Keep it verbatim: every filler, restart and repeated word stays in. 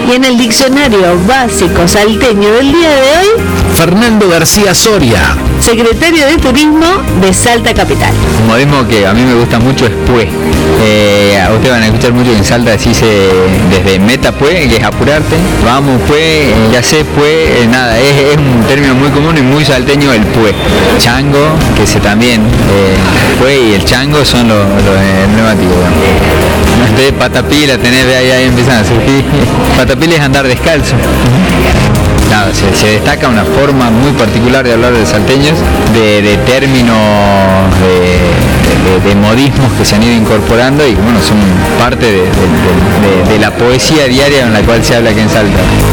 Y en el diccionario básico salteño del día de hoy, Fernando García Soria, secretario de Turismo de Salta Capital. Un modismo que a mí me gusta mucho es pue. Eh, a ustedes van a escuchar mucho que en Salta decirse desde meta pue, que es apurarte. Vamos pue, eh, ya sé pue, eh, nada, es, es un término muy común y muy salteño el pue. Chango, que se también, eh, pue y el chango son los, los emblemáticos. Bueno. Entonces patapila, tenés de ahí, ahí empiezan a surgir. Patapila es andar descalzo. Nada, se, se destaca una forma muy particular de hablar de salteños, de, de términos, de, de, de modismos que se han ido incorporando y que bueno, son parte de, de, de, de la poesía diaria en la cual se habla aquí en Salta.